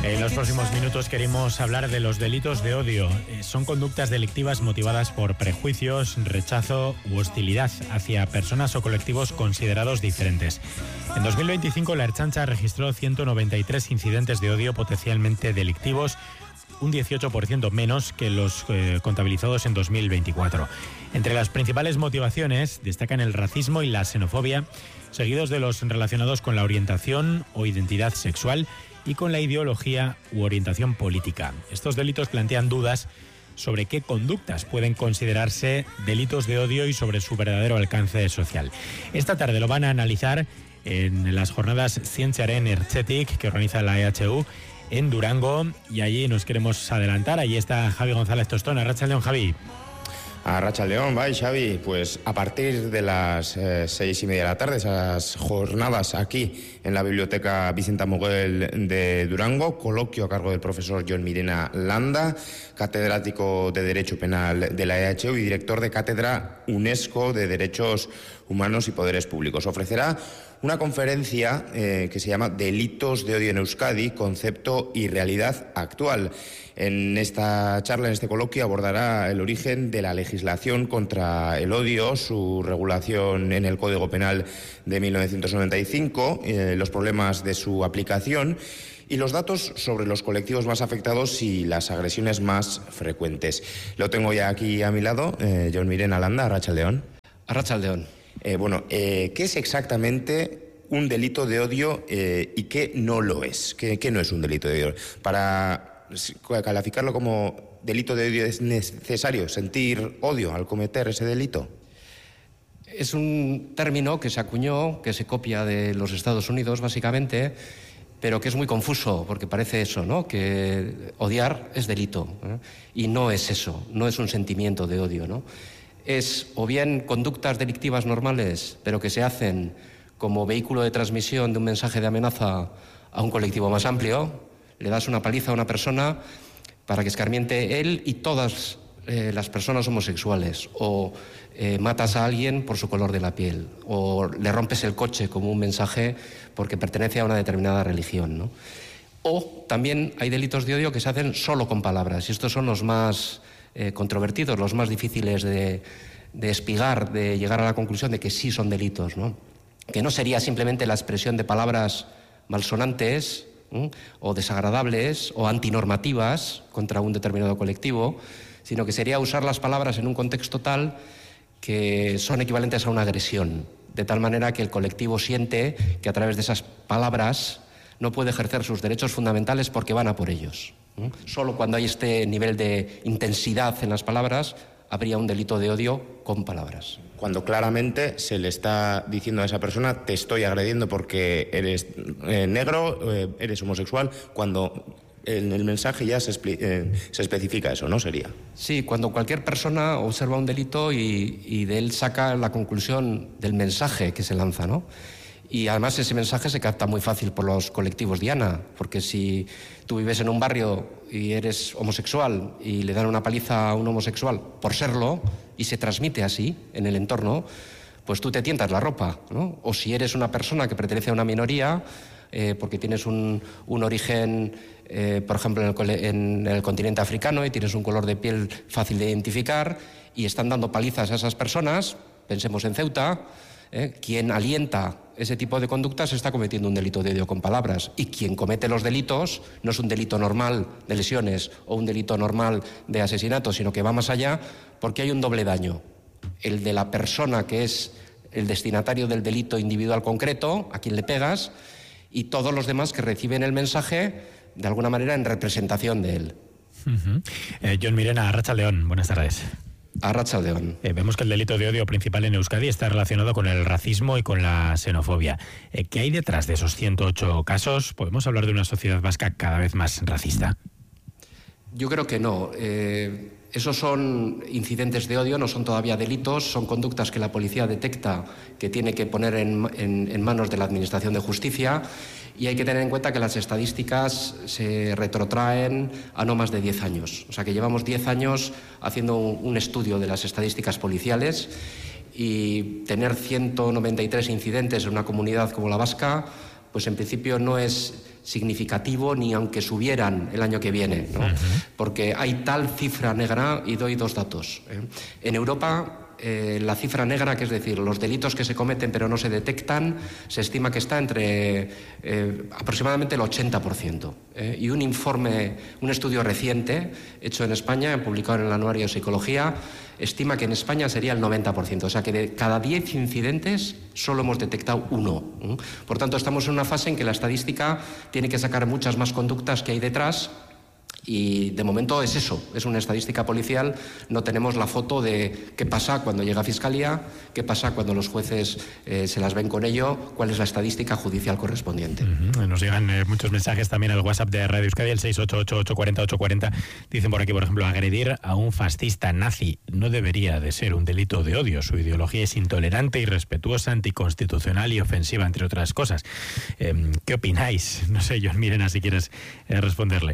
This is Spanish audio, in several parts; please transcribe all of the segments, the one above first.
En los próximos minutos queremos hablar de los delitos de odio. Son conductas delictivas motivadas por prejuicios, rechazo u hostilidad hacia personas o colectivos considerados diferentes. En 2025 la Ertzaintza registró 193 incidentes de odio potencialmente delictivos, un 18% menos que los contabilizados en 2024. Entre las principales motivaciones destacan el racismo y la xenofobia, seguidos de los relacionados con la orientación o identidad sexual y con la ideología u orientación política. Estos delitos plantean dudas sobre qué conductas pueden considerarse delitos de odio y sobre su verdadero alcance social. Esta tarde lo van a analizar en las jornadas Zientziaren Ertzetik que organiza la EHU en Durango, y allí nos queremos adelantar. Allí está Javi González Tostón. Arratsaldeon, Javi. Arratsaldeon, bye, Xavi. Pues a partir de las 6:30 de la tarde, esas jornadas aquí en la Biblioteca Vicente Amoguel de Durango, coloquio a cargo del profesor Jon Mirena Landa, catedrático de Derecho Penal de la EHU y director de Cátedra UNESCO de Derechos Humanos y Poderes Públicos. Ofrecerá una conferencia que se llama Delitos de odio en Euskadi, concepto y realidad actual. En esta charla, en este coloquio, abordará el origen de la legislación contra el odio, su regulación en el Código Penal de 1995, los problemas de su aplicación y los datos sobre los colectivos más afectados y las agresiones más frecuentes. Lo tengo ya aquí a mi lado, Jon Mirena Landa. Arratsaldeon. Arratsaldeon. ¿Qué es exactamente un delito de odio y qué no lo es? ¿Qué no es un delito de odio? Para calificarlo como delito de odio, ¿es necesario sentir odio al cometer ese delito? Es un término que se acuñó, que se copia de los Estados Unidos, básicamente, pero que es muy confuso, porque parece eso, ¿no? Que odiar es delito, ¿eh? Y no es eso, no es un sentimiento de odio, ¿no? Es o bien conductas delictivas normales, pero que se hacen como vehículo de transmisión de un mensaje de amenaza a un colectivo más amplio. Le das una paliza a una persona para que escarmiente él y todas las personas homosexuales, o matas a alguien por su color de la piel, o le rompes el coche como un mensaje porque pertenece a una determinada religión, ¿no? O también hay delitos de odio que se hacen solo con palabras, y estos son los más controvertidos, los más difíciles de espigar, de llegar a la conclusión de que sí son delitos, ¿no? Que no sería simplemente la expresión de palabras malsonantes o desagradables o antinormativas contra un determinado colectivo, sino que sería usar las palabras en un contexto tal que son equivalentes a una agresión, de tal manera que el colectivo siente que a través de esas palabras no puede ejercer sus derechos fundamentales porque van a por ellos. Solo cuando hay este nivel de intensidad en las palabras habría un delito de odio con palabras. Cuando claramente se le está diciendo a esa persona: te estoy agrediendo porque eres negro, eres homosexual, cuando en el mensaje ya se especifica eso, ¿no? Sería. Sí, cuando cualquier persona observa un delito y de él saca la conclusión del mensaje que se lanza, ¿no? Y además ese mensaje se capta muy fácil por los colectivos diana, porque si tú vives en un barrio y eres homosexual y le dan una paliza a un homosexual por serlo y se transmite así en el entorno, pues tú te tientas la ropa, ¿no? O si eres una persona que pertenece a una minoría, porque tienes un origen, por ejemplo, en el continente africano, y tienes un color de piel fácil de identificar, y están dando palizas a esas personas, pensemos en Ceuta, quien alienta ese tipo de conductas está cometiendo un delito de odio con palabras, y quien comete los delitos no es un delito normal de lesiones o un delito normal de asesinato, sino que va más allá, porque hay un doble daño: el de la persona que es el destinatario del delito individual concreto, a quien le pegas, y todos los demás que reciben el mensaje de alguna manera en representación de él. Jon Mirena, Arratsaldeon, buenas tardes. Arratsaldeon. Vemos que el delito de odio principal en Euskadi está relacionado con el racismo y con la xenofobia. ¿Qué hay detrás de esos 108 casos? ¿Podemos hablar de una sociedad vasca cada vez más racista? Yo creo que no. Esos son incidentes de odio, no son todavía delitos, son conductas que la policía detecta que tiene que poner en manos de la Administración de Justicia, y hay que tener en cuenta que las estadísticas se retrotraen a no más de 10 años. O sea que llevamos 10 años haciendo un estudio de las estadísticas policiales, y tener 193 incidentes en una comunidad como la vasca, pues en principio no es significativo ni aunque subieran el año que viene, ¿no? Porque hay tal cifra negra, y doy dos datos. En Europa, la cifra negra, que es decir, los delitos que se cometen pero no se detectan, se estima que está entre aproximadamente el 80%. Y un estudio reciente hecho en España, publicado en el Anuario de Psicología, estima que en España sería el 90%. O sea que de cada 10 incidentes solo hemos detectado uno. Por tanto, estamos en una fase en que la estadística tiene que sacar muchas más conductas que hay detrás. Y de momento es eso, es una estadística policial. No tenemos la foto de qué pasa cuando llega a Fiscalía, qué pasa cuando los jueces se las ven con ello, cuál es la estadística judicial correspondiente. Nos llegan muchos mensajes también al WhatsApp de Radio Euskadi, el 688-840-840. Dicen por aquí, por ejemplo, agredir a un fascista nazi no debería de ser un delito de odio. Su ideología es intolerante, irrespetuosa, anticonstitucional y ofensiva, entre otras cosas. ¿Qué opináis? No sé, Jon Mirena, si quieres responderle.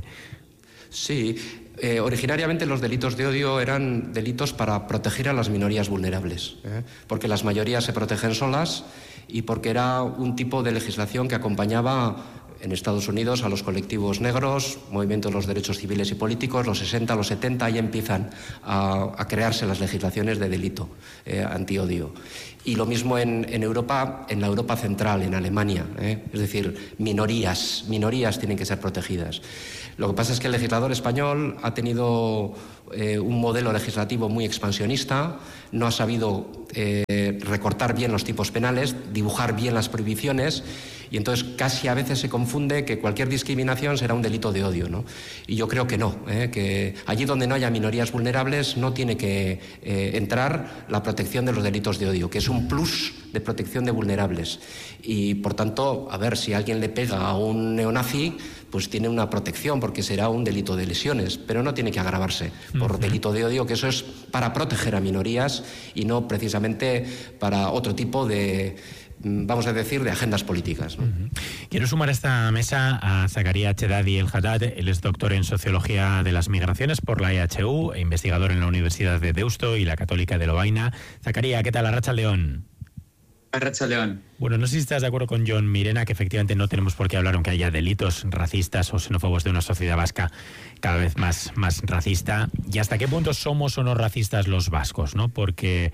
Sí, originariamente los delitos de odio eran delitos para proteger a las minorías vulnerables, porque las mayorías se protegen solas y porque era un tipo de legislación que acompañaba en Estados Unidos a los colectivos negros, movimientos de los derechos civiles y políticos, los 60, los 70, ya empiezan a crearse las legislaciones de delito antiodio. Y lo mismo en Europa, en la Europa central, en Alemania, es decir, minorías tienen que ser protegidas. Lo que pasa es que el legislador español ha tenido un modelo legislativo muy expansionista, no ha sabido recortar bien los tipos penales, dibujar bien las prohibiciones, y entonces casi a veces se confunde que cualquier discriminación será un delito de odio, ¿no? Y yo creo que no, que allí donde no haya minorías vulnerables no tiene que entrar la protección de los delitos de odio, que es un plus de protección de vulnerables. Y por tanto, a ver, si alguien le pega a un neonazi, pues tiene una protección porque será un delito de lesiones, pero no tiene que agravarse por delito de odio, que eso es para proteger a minorías y no precisamente para otro tipo de, vamos a decir, de agendas políticas, ¿no? Quiero sumar a esta mesa a Zacarías Chedadi El Haddad. Él es doctor en Sociología de las Migraciones por la EHU e investigador en la Universidad de Deusto y la Católica de Lovaina. Zacarías, ¿qué tal? Arratsaldeon. Arratsaldeon. Bueno, no sé si estás de acuerdo con Jon Mirena, que efectivamente no tenemos por qué hablar, aunque haya delitos racistas o xenófobos, de una sociedad vasca cada vez más racista. ¿Y hasta qué punto somos o no racistas los vascos, ¿no? Porque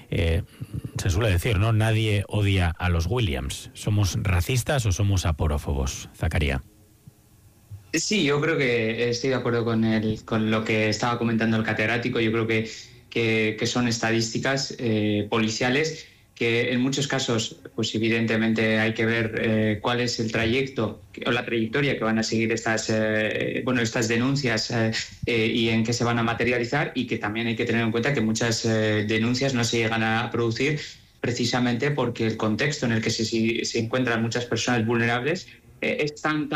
se suele decir, ¿no? Nadie odia a los Williams. ¿Somos racistas o somos aporófobos, Zacarías? Sí, yo creo que estoy de acuerdo con lo que estaba comentando el catedrático. Yo creo que son estadísticas policiales que en muchos casos, pues evidentemente hay que ver cuál es el trayecto o la trayectoria que van a seguir estas denuncias y en qué se van a materializar, y que también hay que tener en cuenta que muchas denuncias no se llegan a producir precisamente porque el contexto en el que se encuentran muchas personas vulnerables es tan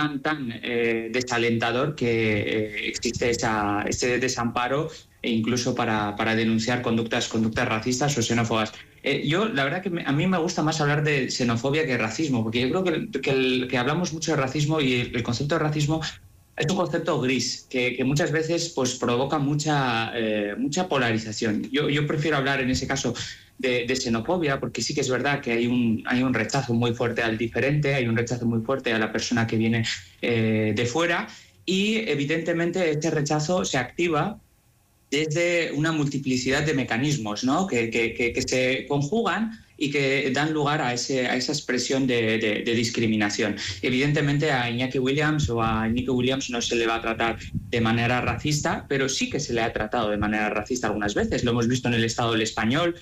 desalentador que existe ese desamparo, e incluso para denunciar conductas racistas o xenófobas. Yo, la verdad que a mí me gusta más hablar de xenofobia que racismo, porque yo creo que hablamos mucho de racismo, y el concepto de racismo es un concepto gris que muchas veces pues provoca mucha polarización. Yo prefiero hablar en ese caso de xenofobia, porque sí que es verdad que hay un rechazo muy fuerte al diferente, hay un rechazo muy fuerte a la persona que viene de fuera, y evidentemente este rechazo se activa desde una multiplicidad de mecanismos, ¿no? que se conjugan y que dan lugar a esa expresión de discriminación. Evidentemente a Iñaki Williams o a Nico Williams no se le va a tratar de manera racista, pero sí que se le ha tratado de manera racista algunas veces. Lo hemos visto en el Estadio del Español,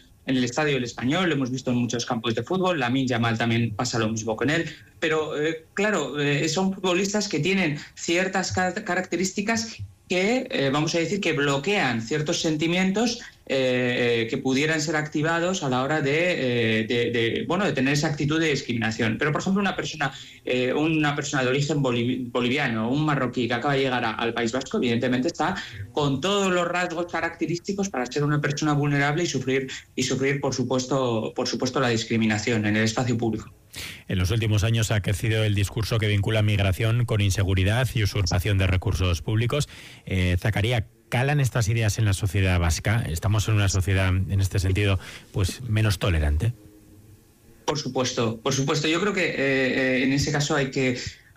lo hemos visto en muchos campos de fútbol. Lamine Yamal también pasa lo mismo con él. Pero claro, son futbolistas que tienen ciertas características que, vamos a decir, que bloquean ciertos sentimientos que pudieran ser activados a la hora de tener esa actitud de discriminación. Pero, por ejemplo, una persona de origen boliviano, un marroquí que acaba de llegar al País Vasco, evidentemente está con todos los rasgos característicos para ser una persona vulnerable y sufrir, por supuesto, la discriminación en el espacio público. En los últimos años ha crecido el discurso que vincula migración con inseguridad y usurpación de recursos públicos. Zacarías, ¿calan estas ideas en la sociedad vasca? ¿Estamos en una sociedad, en este sentido, pues menos tolerante? Por supuesto. Yo creo que en ese caso hay que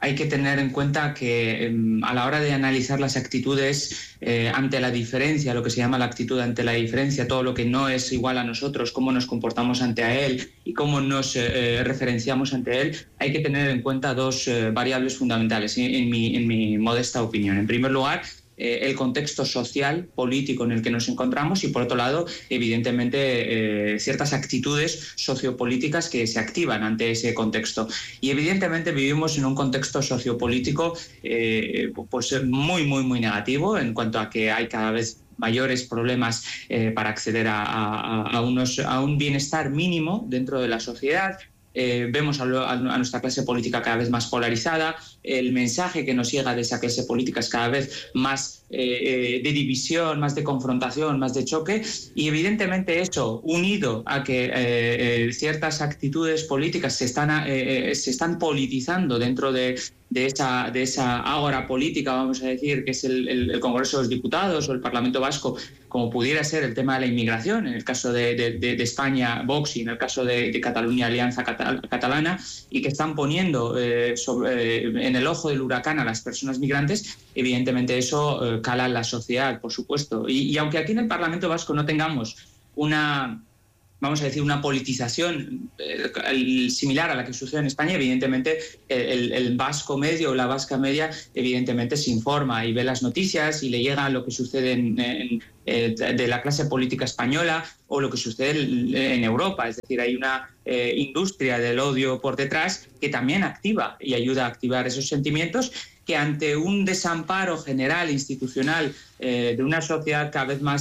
hay que tener en cuenta que a la hora de analizar las actitudes ante la diferencia, lo que se llama la actitud ante la diferencia, todo lo que no es igual a nosotros, cómo nos comportamos ante él y cómo nos referenciamos ante él, hay que tener en cuenta dos variables fundamentales, en mi modesta opinión. En primer lugar, el contexto social, político en el que nos encontramos y, por otro lado, evidentemente, ciertas actitudes sociopolíticas que se activan ante ese contexto. Y, evidentemente, vivimos en un contexto sociopolítico pues muy, muy, muy negativo en cuanto a que hay cada vez mayores problemas para acceder a un bienestar mínimo dentro de la sociedad. Vemos a nuestra clase política cada vez más polarizada, el mensaje que nos llega de esa clase política es cada vez más de división, más de confrontación, más de choque, y evidentemente eso, unido a que ciertas actitudes políticas se están politizando dentro de esa ágora política, vamos a decir, que es el Congreso de los Diputados o el Parlamento Vasco, como pudiera ser el tema de la inmigración, en el caso de España, Vox, y en el caso de Cataluña, Alianza Catalana, y que están poniendo en el ojo del huracán a las personas migrantes. Evidentemente eso cala en la sociedad, por supuesto. Y aunque aquí en el Parlamento Vasco no tengamos una politización similar a la que sucede en España, evidentemente el vasco medio o la vasca media evidentemente se informa y ve las noticias y le llega lo que sucede de la clase política española o lo que sucede en Europa. Es decir, hay una industria del odio por detrás que también activa y ayuda a activar esos sentimientos, que ante un desamparo general, institucional, de una sociedad cada vez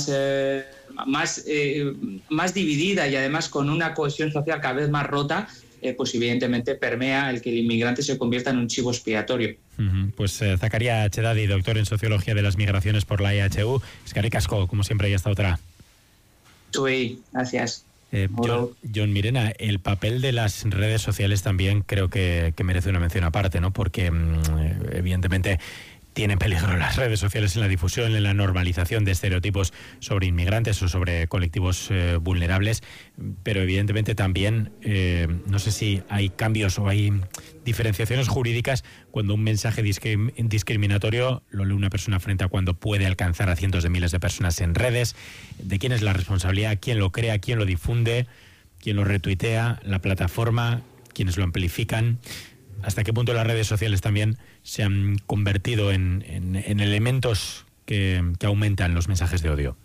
más dividida y además con una cohesión social cada vez más rota, pues evidentemente permea el que el inmigrante se convierta en un chivo expiatorio. Pues Zacaria Chedadi, doctor en Sociología de las Migraciones por la EHU. Eskerrik asko, como siempre, y hasta otra. Gracias. Jon Mirena, el papel de las redes sociales también creo que merece una mención aparte, ¿no? Porque evidentemente tienen peligro las redes sociales en la difusión, en la normalización de estereotipos sobre inmigrantes o sobre colectivos vulnerables, pero evidentemente también no sé si hay cambios o hay diferenciaciones jurídicas cuando un mensaje discriminatorio lo lee una persona frente a cuando puede alcanzar a cientos de miles de personas en redes. ¿De quién es la responsabilidad? ¿Quién lo crea? ¿Quién lo difunde? ¿Quién lo retuitea? ¿La plataforma? ¿Quiénes lo amplifican? ¿Hasta qué punto las redes sociales también se han convertido en elementos que aumentan los mensajes de odio?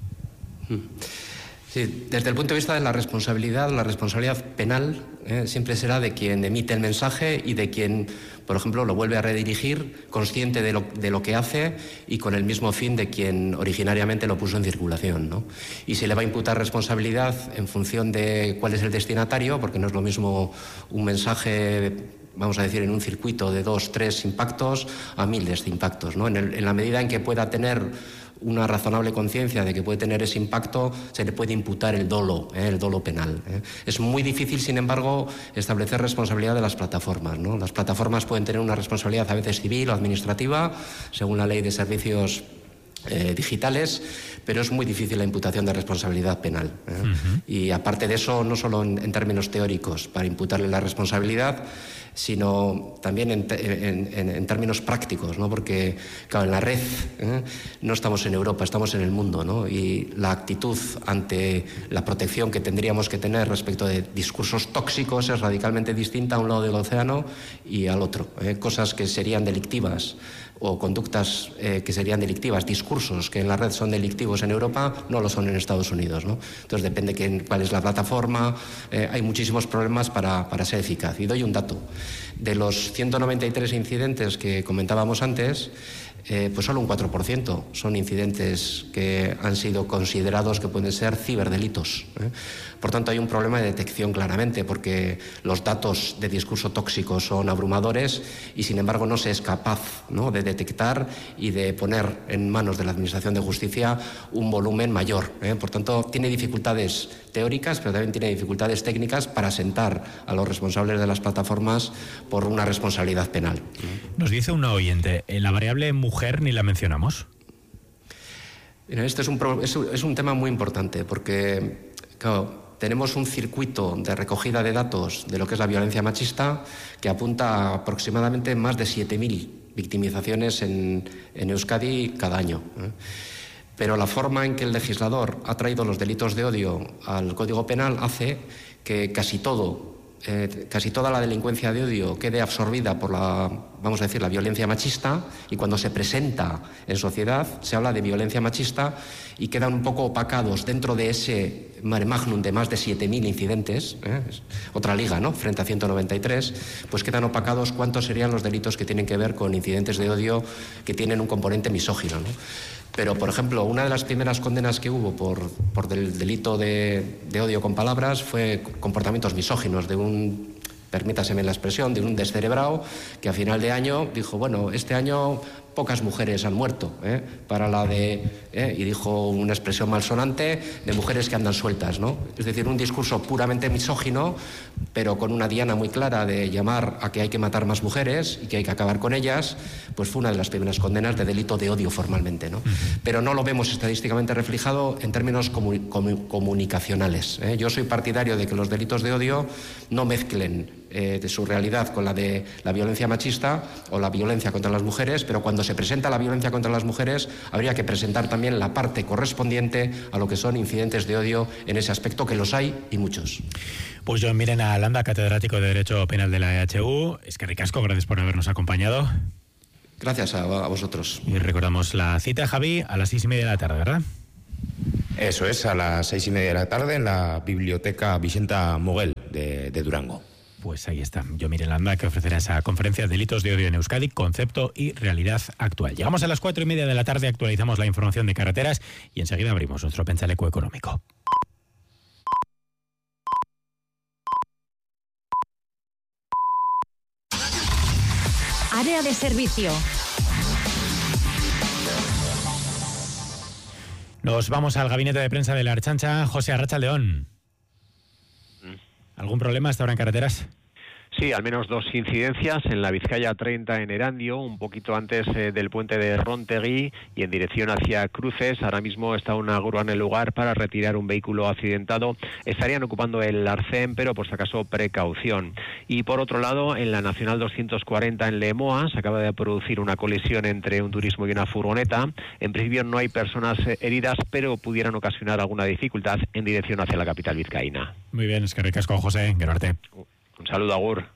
Sí, desde el punto de vista de la responsabilidad penal siempre será de quien emite el mensaje y de quien, por ejemplo, lo vuelve a redirigir, consciente de lo que hace y con el mismo fin de quien originariamente lo puso en circulación, ¿no? Y se le va a imputar responsabilidad en función de cuál es el destinatario, porque no es lo mismo un mensaje, vamos a decir, en un circuito de 2, 3 impactos a miles de impactos, ¿no? En la medida en que pueda tener una razonable conciencia de que puede tener ese impacto, se le puede imputar el dolo penal. Es muy difícil, sin embargo, establecer responsabilidad de las plataformas, ¿no? Las plataformas pueden tener una responsabilidad a veces civil o administrativa, según la ley de servicios digitales, pero es muy difícil la imputación de responsabilidad penal. Y aparte de eso, no solo en términos teóricos para imputarle la responsabilidad, sino también en términos prácticos, ¿no? Porque, claro, en la red no estamos en Europa, estamos en el mundo, ¿no? Y la actitud ante la protección que tendríamos que tener respecto de discursos tóxicos es radicalmente distinta a un lado del océano y al otro. Cosas que serían delictivas o conductas que serían delictivas, discursos que en la red son delictivos en Europa, no lo son en Estados Unidos, ¿no? Entonces depende cuál es la plataforma, hay muchísimos problemas para ser eficaz. Y doy un dato. De los 193 incidentes que comentábamos antes, pues solo un 4% son incidentes que han sido considerados que pueden ser ciberdelitos. Por tanto, hay un problema de detección claramente, porque los datos de discurso tóxico son abrumadores y, sin embargo, no se es capaz, ¿no?, de detectar y de poner en manos de la Administración de Justicia un volumen mayor. Por tanto, tiene dificultades teóricas, pero también tiene dificultades técnicas para sentar a los responsables de las plataformas por una responsabilidad penal. Nos dice una oyente, la variable mujer ni la mencionamos. Mira, este es un tema muy importante porque, claro, tenemos un circuito de recogida de datos de lo que es la violencia machista que apunta a aproximadamente más de 7.000 victimizaciones en Euskadi cada año. Pero la forma en que el legislador ha traído los delitos de odio al Código Penal hace que casi toda la delincuencia de odio quede absorbida por la violencia machista, y cuando se presenta en sociedad se habla de violencia machista y quedan un poco opacados dentro de ese mare magnum de más de 7.000 incidentes, otra liga, ¿no?, frente a 193, pues quedan opacados cuántos serían los delitos que tienen que ver con incidentes de odio que tienen un componente misógino, ¿no? Pero, por ejemplo, una de las primeras condenas que hubo por el delito de odio con palabras fue comportamientos misóginos de un, permítaseme la expresión, de un descerebrado que a final de año dijo, bueno, este año pocas mujeres han muerto, y dijo una expresión malsonante de mujeres que andan sueltas, ¿no? Es decir, un discurso puramente misógino, pero con una diana muy clara de llamar a que hay que matar más mujeres y que hay que acabar con ellas, pues fue una de las primeras condenas de delito de odio formalmente, ¿no? Pero no lo vemos estadísticamente reflejado en términos comunicacionales. Yo soy partidario de que los delitos de odio no mezclen de su realidad con la de la violencia machista o la violencia contra las mujeres, pero cuando se presenta la violencia contra las mujeres habría que presentar también la parte correspondiente a lo que son incidentes de odio en ese aspecto, que los hay y muchos. Pues Jon Mirena Landa, catedrático de Derecho Penal de la EHU. Eskerrik asko, gracias por habernos acompañado. Gracias a vosotros. Y recordamos la cita, Javi, a las 6:30 de la tarde, ¿verdad? Eso es, a las 6:30 de la tarde en la Biblioteca Vicenta Moguel de Durango. Pues ahí está, Jon Mirena Landa, que ofrecerá esa conferencia Delitos de Odio en Euskadi, concepto y realidad actual. Llegamos a las 4:30 de la tarde, actualizamos la información de carreteras y enseguida abrimos nuestro Pentsaleku económico. Área de servicio. Nos vamos al gabinete de prensa de la Ertzaintza. José, Arratsaldeon. ¿Algún problema hasta ahora en carreteras? Sí, al menos 2 incidencias en la Vizcaya 30 en Erandio, un poquito antes del puente de Rontegui y en dirección hacia Cruces. Ahora mismo está una grúa en el lugar para retirar un vehículo accidentado. Estarían ocupando el arcén, pero por si acaso precaución. Y por otro lado, en la Nacional 240 en Lemoa se acaba de producir una colisión entre un turismo y una furgoneta. En principio no hay personas heridas, pero pudieran ocasionar alguna dificultad en dirección hacia la capital vizcaína. Muy bien, eskerrik asko, José. Gero arte. Un saludo, agur.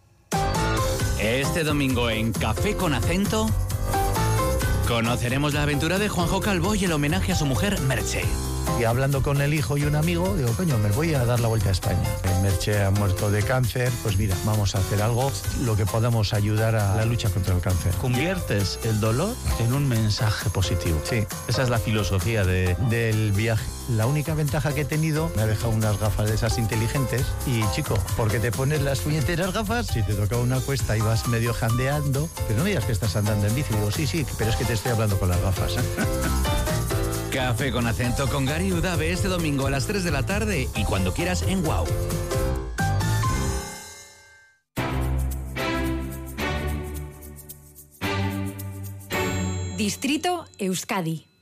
Este domingo en Café con Acento conoceremos la aventura de Juanjo Calvo y el homenaje a su mujer Merche. Y hablando con el hijo y un amigo, digo, coño, me voy a dar la vuelta a España. Merche ha muerto de cáncer, pues mira, vamos a hacer algo, lo que podamos ayudar a la lucha contra el cáncer. Conviertes el dolor en un mensaje positivo. Sí. Esa es la filosofía del viaje. La única ventaja que he tenido, me ha dejado unas gafas de esas inteligentes y, chico, porque te pones las puñeteras gafas, si te toca una cuesta y vas medio jandeando, pero no me digas que estás andando en bici. Digo, sí, pero es que te estoy hablando con las gafas. Café con Acento con Gary Udave este domingo a las 3 de la tarde y cuando quieras en WOW. Distrito Euskadi.